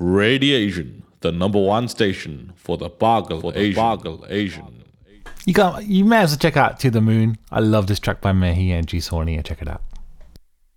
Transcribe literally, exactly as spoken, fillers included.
Radiation, the number one station for the Boggle for the Asian. Boggle Asian. You got. You may as well check out To the Moon. I love this track by Mehi and G Sornia. Check it out.